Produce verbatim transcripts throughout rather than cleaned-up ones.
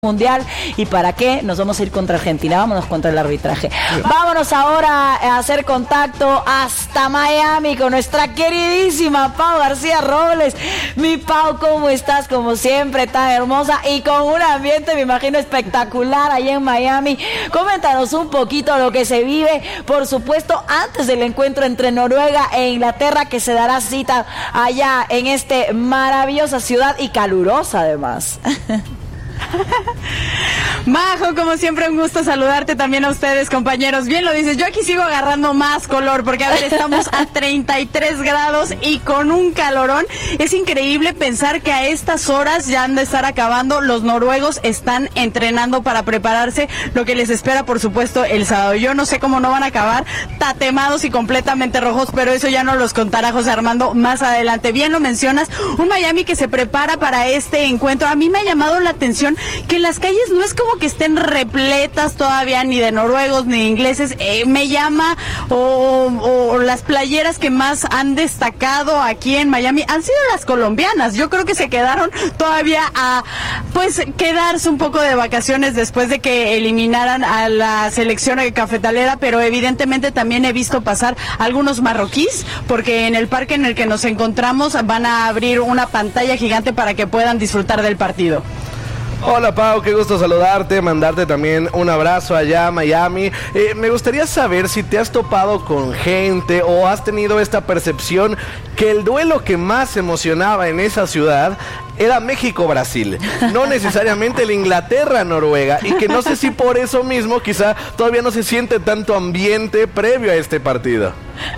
mundial. ¿Y para qué? Nos vamos a ir contra Argentina. Vámonos contra el arbitraje. Vámonos ahora a hacer contacto hasta Miami con nuestra queridísima Pau García Robles. Mi Pau, ¿cómo estás? Como siempre, tan hermosa y con un ambiente, me imagino, espectacular allá en Miami. Coméntanos un poquito lo que se vive, por supuesto, antes del encuentro entre Noruega e Inglaterra, que se dará cita allá en esta maravillosa ciudad y calurosa además. Majo, como siempre, un gusto saludarte también a ustedes, compañeros. Bien lo dices, yo aquí sigo agarrando más color, porque a ver, estamos a treinta y tres grados y con un calorón. Es increíble pensar que a estas horas ya han de estar acabando. Los noruegos están entrenando para prepararse lo que les espera, por supuesto, el sábado. Yo no sé cómo no van a acabar tatemados y completamente rojos, pero eso ya nos los contará José Armando más adelante. Bien lo mencionas, un Miami que se prepara para este encuentro. A mí me ha llamado la atención que las calles no es como que estén repletas todavía ni de noruegos ni de ingleses. Eh, me llama, o, o las playeras que más han destacado aquí en Miami han sido las colombianas. Yo creo que se quedaron todavía a, pues, quedarse un poco de vacaciones después de que eliminaran a la selección cafetalera, pero evidentemente también he visto pasar algunos marroquíes, porque en el parque en el que nos encontramos van a abrir una pantalla gigante para que puedan disfrutar del partido. Hola Pau, qué gusto saludarte, mandarte también un abrazo allá a Miami. Eh, me gustaría saber si te has topado con gente o has tenido esta percepción que el duelo que más emocionaba en esa ciudad era México-Brasil, no necesariamente el Inglaterra-Noruega, y que no sé si por eso mismo quizá todavía no se siente tanto ambiente previo a este partido.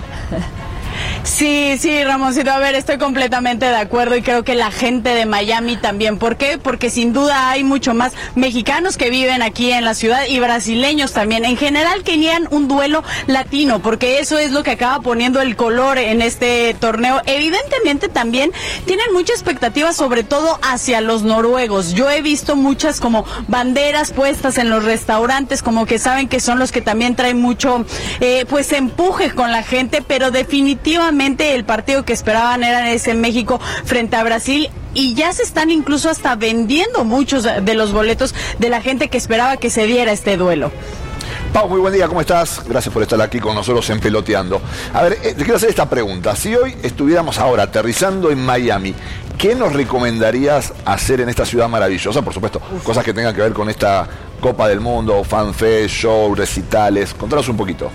Sí, sí, Ramoncito, a ver, estoy completamente de acuerdo y creo que la gente de Miami también. ¿Por qué? Porque sin duda hay mucho más mexicanos que viven aquí en la ciudad y brasileños también. En general querían un duelo latino, porque eso es lo que acaba poniendo el color en este torneo. Evidentemente también tienen mucha expectativa, sobre todo hacia los noruegos. Yo he visto muchas como banderas puestas en los restaurantes, como que saben que son los que también traen mucho, eh, pues, empuje con la gente, pero definitivamente el partido que esperaban era ese México frente a Brasil, y ya se están incluso hasta vendiendo muchos de los boletos de la gente que esperaba que se diera este duelo. Pau, muy buen día, ¿cómo estás? Gracias por estar aquí con nosotros en Peloteando. A ver, eh, te quiero hacer esta pregunta. Si hoy estuviéramos ahora aterrizando en Miami, ¿qué nos recomendarías hacer en esta ciudad maravillosa? Por supuesto, Uf. cosas que tengan que ver con esta Copa del Mundo, fanfest, show, recitales. Contanos un poquito.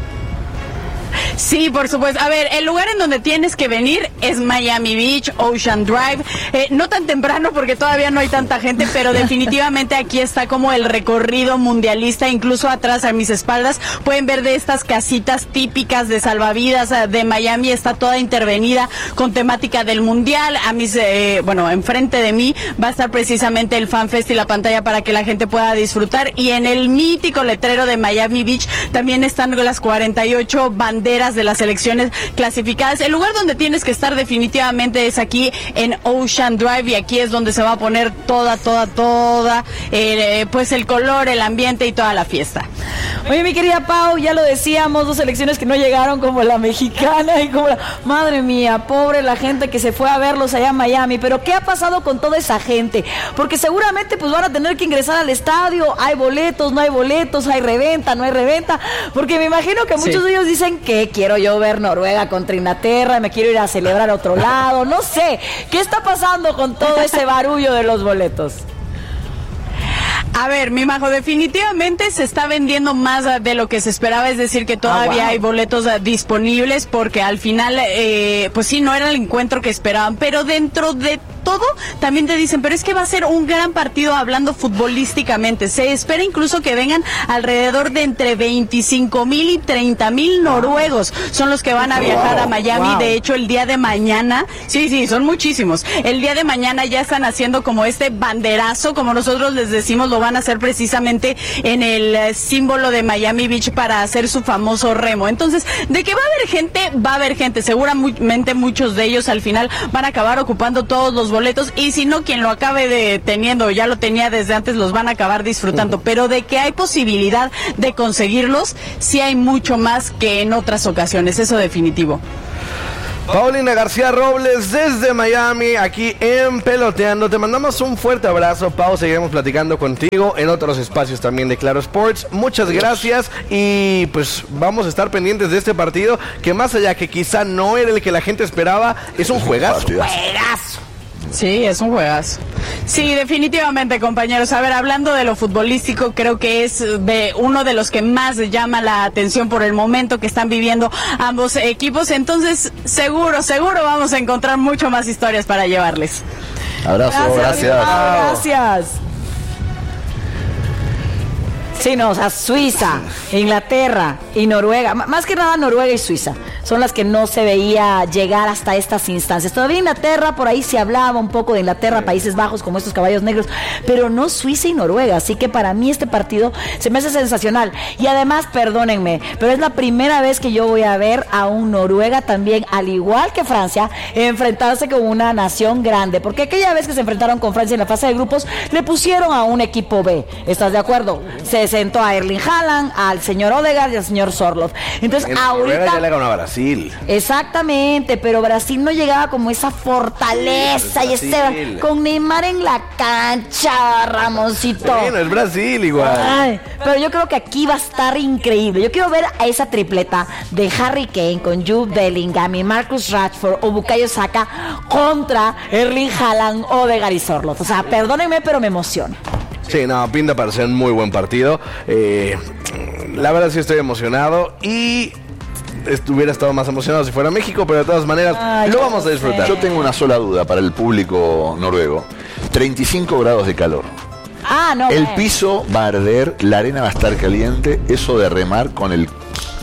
Sí, por supuesto. A ver, el lugar en donde tienes que venir es Miami Beach, Ocean Drive. Eh, no tan temprano porque todavía no hay tanta gente, pero definitivamente aquí está como el recorrido mundialista. Incluso atrás a mis espaldas pueden ver de estas casitas típicas de salvavidas de Miami. Está toda intervenida con temática del mundial. A mis, eh, bueno, enfrente de mí va a estar precisamente el FanFest y la pantalla para que la gente pueda disfrutar. Y en el mítico letrero de Miami Beach también están las cuarenta y ocho banderas de las selecciones clasificadas. El lugar donde tienes que estar definitivamente es aquí en Ocean Drive, y aquí es donde se va a poner toda, toda, toda, eh, pues el color, el ambiente y toda la fiesta. Oye, mi querida Pau, ya lo decíamos, dos selecciones que no llegaron, como la mexicana y como la... Madre mía, pobre la gente que se fue a verlos allá en Miami, pero ¿qué ha pasado con toda esa gente? Porque seguramente pues van a tener que ingresar al estadio, hay boletos, no hay boletos, hay reventa, no hay reventa, porque me imagino que muchos sí. de ellos dicen que quiero yo ver Noruega contra Inglaterra, me quiero ir a celebrar a otro lado, no sé, ¿qué está pasando con todo ese barullo de los boletos? A ver, mi Majo, definitivamente se está vendiendo más de lo que se esperaba, es decir, que todavía ah, wow. hay boletos disponibles, porque al final, eh, pues sí, no era el encuentro que esperaban, pero dentro de todo también te dicen, pero es que va a ser un gran partido hablando futbolísticamente. Se espera incluso que vengan alrededor de entre veinticinco mil y treinta mil noruegos, son los que van a viajar wow, a Miami. Wow. De hecho, el día de mañana, sí, sí, son muchísimos. El día de mañana ya están haciendo como este banderazo, como nosotros les decimos, lo van a hacer precisamente en el símbolo de Miami Beach para hacer su famoso remo. Entonces, de que va a haber gente, va a haber gente. Seguramente muchos de ellos al final van a acabar ocupando todos los boletos, y si no, quien lo acabe de teniendo, ya lo tenía desde antes, los van a acabar disfrutando. Uh-huh. Pero de que hay posibilidad de conseguirlos, sí hay mucho más que en otras ocasiones, eso definitivo. Paulina García Robles desde Miami, aquí en Peloteando. Te mandamos un fuerte abrazo, Pau. Seguiremos platicando contigo en otros espacios también de Claro Sports. Muchas gracias y pues vamos a estar pendientes de este partido que más allá que quizá no era el que la gente esperaba, es un juegazo. ¡Juegazo! Sí, es un juegazo. Sí, definitivamente, compañeros. A ver, hablando de lo futbolístico, creo que es de uno de los que más llama la atención por el momento que están viviendo ambos equipos. Entonces, seguro, seguro vamos a encontrar mucho más historias para llevarles. Abrazo, gracias. Gracias. gracias. Sí, no, o sea, Suiza, Inglaterra y Noruega, M- más que nada Noruega y Suiza, son las que no se veía llegar hasta estas instancias. Todavía Inglaterra, por ahí se hablaba un poco de Inglaterra, Países Bajos, como estos caballos negros, pero no Suiza y Noruega, así que para mí este partido se me hace sensacional. Y además, perdónenme, pero es la primera vez que yo voy a ver a un Noruega también, al igual que Francia, enfrentarse con una nación grande, porque aquella vez que se enfrentaron con Francia en la fase de grupos, le pusieron a un equipo B, ¿estás de acuerdo? Se sentó a Erling Haaland, al señor Odegaard y al señor Sorloth. Entonces, En ahorita... ya le ganó a Brasil. Exactamente, pero Brasil no llegaba como esa fortaleza Sí, y es ese... Brasil. Con Neymar en la cancha, Ramoncito. Bueno, es Brasil igual. Ay, pero yo creo que aquí va a estar increíble. Yo quiero ver a esa tripleta de Harry Kane con Jude Bellingham y Marcus Rashford o Bukayo Saka contra Erling Haaland, Odegaard y Sorloth. O sea, perdónenme, pero me emociona. Sí, no, pinta para ser un muy buen partido. Eh, la verdad sí estoy emocionado y hubiera estado más emocionado si fuera México, pero de todas maneras Ay, lo yo vamos a disfrutar. Yo tengo una sola duda para el público noruego. treinta y cinco grados de calor. Ah, no. El bueno. piso va a arder, la arena va a estar caliente. Eso de remar con el...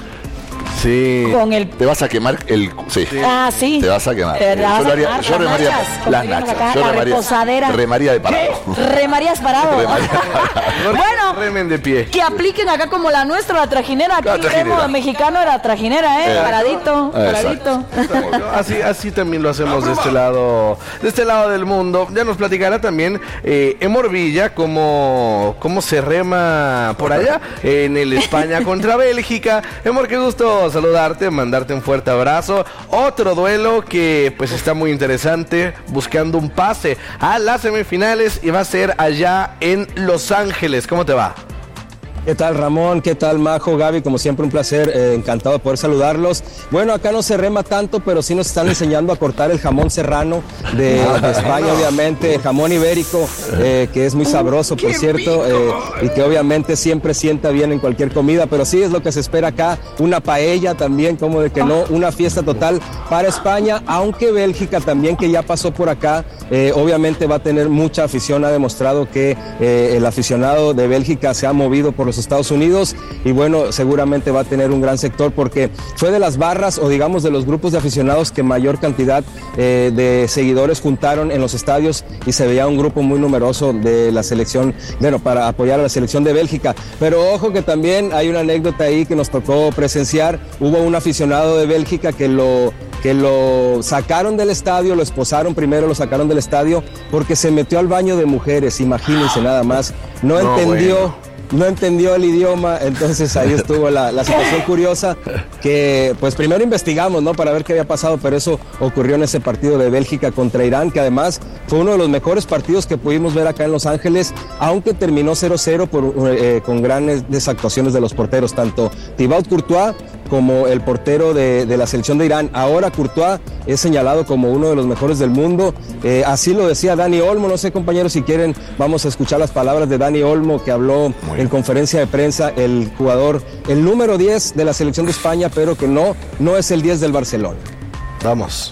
Sí. Con el... Te vas a quemar el... Sí. Ah, sí. Te vas a quemar. Te la vas Yo lo a haría- quemar, yo las remaría nachas, como las diríamos nachas. acá, Yo la remaría, reposadera. remaría de parado. Remarías parado. Remaría. Bueno, Remen de pie. que apliquen acá como la nuestra, la trajinera. Aquí La el trajinera. demo mexicano era trajinera, ¿eh? Eh. Paradito, Exacto. paradito. Así, así también lo hacemos de este lado, de este lado del mundo. Ya nos platicará también eh, Emor Villa cómo, cómo se rema por allá en el España contra Bélgica. Emor, qué gusto saludarte, mandarte un fuerte abrazo. Otro duelo que pues está muy interesante, buscando un pase a las semifinales y va a ser allá en Los Ángeles. ¿Cómo te va? ¿Qué tal, Ramón? ¿Qué tal, Majo? Gaby, como siempre un placer, eh, encantado de poder saludarlos. Bueno, acá no se rema tanto, pero sí nos están enseñando a cortar el jamón serrano de, de España, obviamente, jamón ibérico, eh, que es muy sabroso, por cierto, eh, y que obviamente siempre sienta bien en cualquier comida, pero sí es lo que se espera acá, una paella también, como de que no, una fiesta total para España, aunque Bélgica también, que ya pasó por acá, eh, obviamente va a tener mucha afición, ha demostrado que eh, el aficionado de Bélgica se ha movido por los Estados Unidos y bueno, seguramente va a tener un gran sector porque fue de las barras o digamos de los grupos de aficionados que mayor cantidad eh, de seguidores juntaron en los estadios y se veía un grupo muy numeroso de la selección, bueno, para apoyar a la selección de Bélgica. Pero ojo que también hay una anécdota ahí que nos tocó presenciar. Hubo un aficionado de Bélgica que lo que lo sacaron del estadio, lo esposaron primero, lo sacaron del estadio porque se metió al baño de mujeres, imagínense nada más. No, No, entendió. bueno. No entendió el idioma, entonces ahí estuvo la, la situación curiosa que pues primero investigamos, ¿no? Para ver qué había pasado, pero eso ocurrió en ese partido de Bélgica contra Irán, que además fue uno de los mejores partidos que pudimos ver acá en Los Ángeles, aunque terminó cero cero por, eh, con grandes actuaciones de los porteros, tanto Thibaut Courtois como el portero de, de la selección de Irán. Ahora Courtois es señalado como uno de los mejores del mundo, eh, así lo decía Dani Olmo. No sé, compañeros, si quieren vamos a escuchar las palabras de Dani Olmo, que habló en conferencia de prensa, el jugador, el número diez de la selección de España, pero que no, no es el diez del Barcelona. Vamos.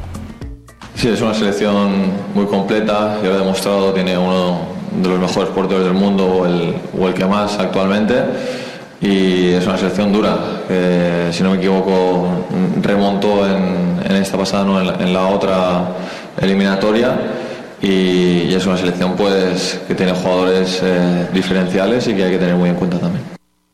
Sí, es una selección muy completa, ya lo he demostrado, tiene uno de los mejores porteros del mundo o el, o el que más actualmente. Y es una selección dura, que si no me equivoco remontó en, en esta pasada, no, en, la, en la otra eliminatoria, y, y es una selección pues que tiene jugadores eh, diferenciales y que hay que tener muy en cuenta también.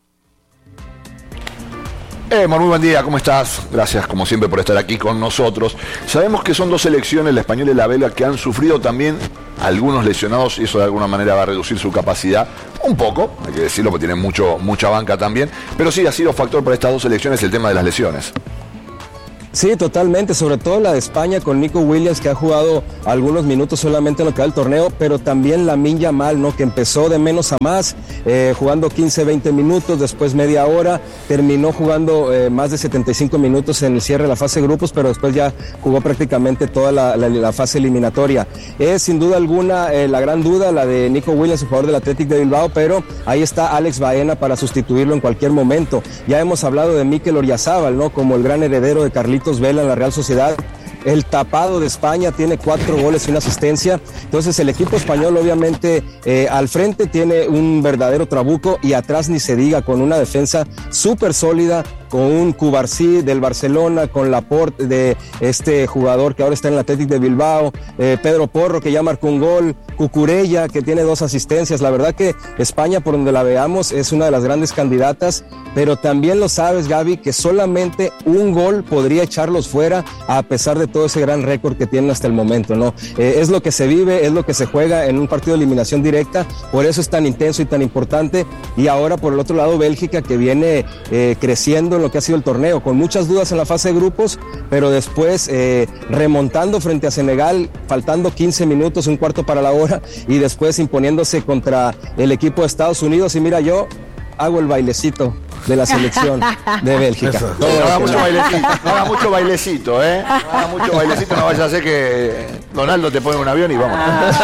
Emor, muy buen día, ¿cómo estás? Gracias como siempre por estar aquí con nosotros. Sabemos que son dos selecciones, la española y la belga, que han sufrido también algunos lesionados y eso de alguna manera va a reducir su capacidad un poco, hay que decirlo porque tienen mucho, mucha banca también, pero sí ha sido factor para estas dos selecciones el tema de las lesiones. Sí, totalmente, sobre todo la de España con Nico Williams, que ha jugado algunos minutos solamente en lo que va el torneo, pero también Lamine Yamal, ¿no? Que empezó de menos a más, eh, jugando quince, veinte minutos, después media hora, terminó jugando eh, más de setenta y cinco minutos en el cierre de la fase de grupos, pero después ya jugó prácticamente toda la, la, la fase eliminatoria. Es sin duda alguna eh, la gran duda, la de Nico Williams, el jugador del Athletic de Bilbao, pero ahí está Alex Baena para sustituirlo en cualquier momento. Ya hemos hablado de Mikel Oyarzabal, ¿no? Como el gran heredero de Carlitos Vela en la Real Sociedad. El tapado de España tiene cuatro goles y una asistencia. Entonces el equipo español obviamente eh, al frente tiene un verdadero trabuco y atrás ni se diga, con una defensa súper sólida, con un Cubarsí del Barcelona, con Laporte de este jugador que ahora está en el Athletic de Bilbao, eh, Pedro Porro que ya marcó un gol, Cucurella que tiene dos asistencias. La verdad que España, por donde la veamos, es una de las grandes candidatas, pero también lo sabes, Gaby, que solamente un gol podría echarlos fuera a pesar de todo ese gran récord que tienen hasta el momento, ¿no? Eh, es lo que se vive, es lo que se juega en un partido de eliminación directa, por eso es tan intenso y tan importante. Y ahora por el otro lado Bélgica, que viene eh, creciendo en lo que ha sido el torneo, con muchas dudas en la fase de grupos, pero después eh, remontando frente a Senegal, faltando quince minutos, un cuarto para la hora, y después imponiéndose contra el equipo de Estados Unidos. Y mira, yo hago el bailecito de la selección de Bélgica. No, no haga mucho bailecito, no haga mucho bailecito, ¿eh? No haga mucho bailecito, no vaya a ser que Donaldo te pone un avión y vamos.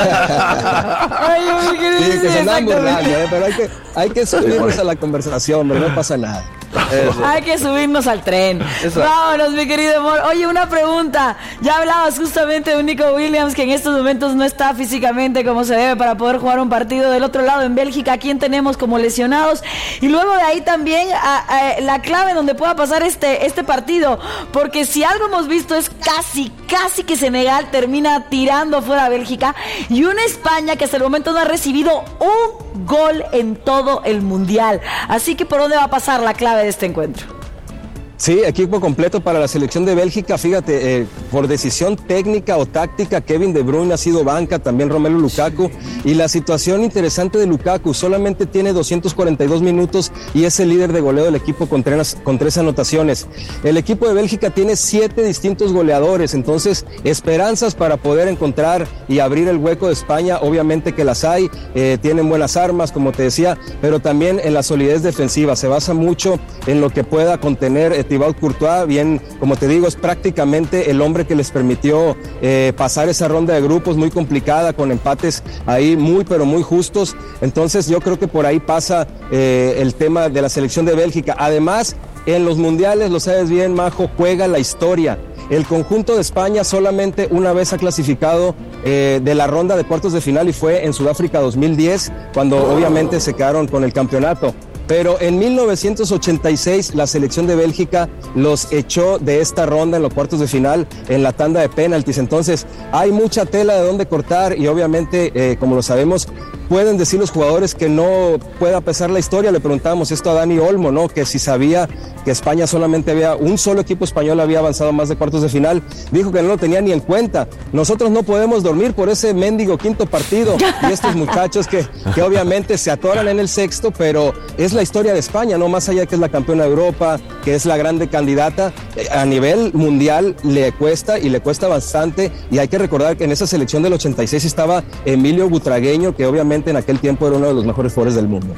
Ay, yo me quería Sí, decir que se andan burlando, exactamente. ¿eh? Pero hay que, hay que subirnos a la conversación, pero no pasa nada. Eso. Hay que subirnos al tren. Eso. Vámonos, mi querido amor. Oye, una pregunta. Ya hablabas justamente de un Nico Williams que en estos momentos no está físicamente como se debe para poder jugar un partido. Del otro lado, en Bélgica, ¿a quién tenemos como lesionados? Y luego de ahí también a, a, la clave donde pueda pasar este, este partido. Porque si algo hemos visto es casi, casi que Senegal termina tirando fuera a Bélgica. Y una España que hasta el momento no ha recibido un gol en todo el Mundial. Así que, ¿por dónde va a pasar la clave de este encuentro? Sí, equipo completo para la selección de Bélgica. Fíjate, eh, por decisión técnica o táctica, Kevin De Bruyne ha sido banca, también Romelu Lukaku. Y la situación interesante de Lukaku, solamente tiene doscientos cuarenta y dos minutos y es el líder de goleo del equipo con tres, con tres anotaciones. El equipo de Bélgica tiene siete distintos goleadores, entonces esperanzas para poder encontrar y abrir el hueco de España, obviamente que las hay. Eh, tienen buenas armas, como te decía, pero también en la solidez defensiva. Se basa mucho en lo que pueda contener eh, Thibaut Courtois. Bien, como te digo, es prácticamente el hombre que les permitió eh, pasar esa ronda de grupos muy complicada, con empates ahí muy pero muy justos. Entonces yo creo que por ahí pasa eh, el tema de la selección de Bélgica. Además, en los mundiales, lo sabes bien, Majo, juega la historia. El conjunto de España solamente una vez ha clasificado eh, de la ronda de cuartos de final, y fue en Sudáfrica dos mil diez, cuando obviamente se quedaron con el campeonato. Pero en mil novecientos ochenta y seis la selección de Bélgica los echó de esta ronda en los cuartos de final en la tanda de penaltis. Entonces hay mucha tela de dónde cortar y obviamente, eh, como lo sabemos, pueden decir los jugadores que no pueda pesar la historia. Le preguntábamos esto a Dani Olmo, ¿no? Que si sabía que España solamente había, un solo equipo español había avanzado más de cuartos de final. Dijo que no lo tenía ni en cuenta. Nosotros no podemos dormir por ese mendigo quinto partido. Y estos muchachos que, que obviamente se atoran en el sexto, pero es la historia de España, ¿no? Más allá de que es la campeona de Europa, que es la grande candidata, a nivel mundial le cuesta y le cuesta bastante. Y hay que recordar que en esa selección del ochenta y seis estaba Emilio Butragueño, que obviamente en aquel tiempo era uno de los mejores jugadores del mundo.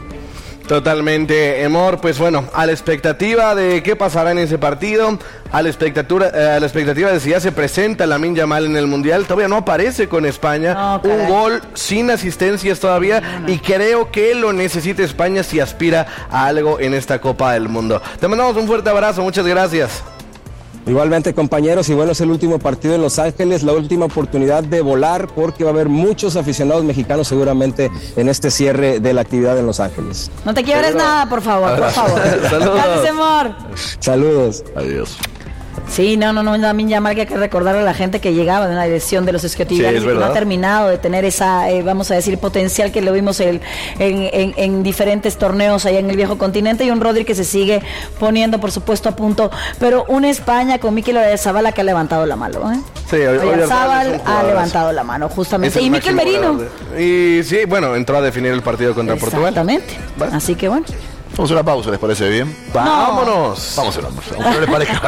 Totalmente, Emor. Pues bueno, a la expectativa de qué pasará en ese partido, a la expectativa, eh, a la expectativa de si ya se presenta Lamine Yamal en el Mundial. Todavía no aparece con España, no, un gol sin asistencias todavía, no, no. Y creo que lo necesita España si aspira a algo en esta Copa del Mundo. Te mandamos un fuerte abrazo, muchas gracias. Igualmente, compañeros, y bueno, es el último partido en Los Ángeles, la última oportunidad de volar, porque va a haber muchos aficionados mexicanos seguramente en este cierre de la actividad en Los Ángeles. No te quiebres nada, por favor, por favor. Saludos. Gracias, amor. Saludos. Adiós. Sí, no, no, no, Lamine Yamal, que hay que recordarle a la gente que llegaba de una lesión de los isquiotibiales, sí, y que no ha terminado de tener esa, eh, vamos a decir, potencial que lo vimos el, en, en, en diferentes torneos allá en el viejo continente, y un Rodri que se sigue poniendo, por supuesto, a punto, pero una España con Mikel Oyarzabal que ha levantado la mano, ¿eh? Sí, Oyarzabal ha levantado la mano, justamente, y Mikel Merino. Y sí, bueno, entró a definir el partido contra Portugal. Exactamente, bueno. Así que bueno. Vamos a una pausa, ¿les parece bien? ¡Vámonos! Vamos a una pausa, aunque no les parezca.